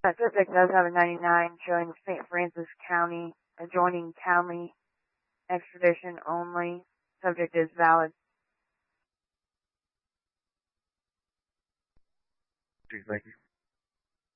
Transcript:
That subject does have a 99 showing St. Francis County, adjoining county, extradition only. Subject is valid. Thank you.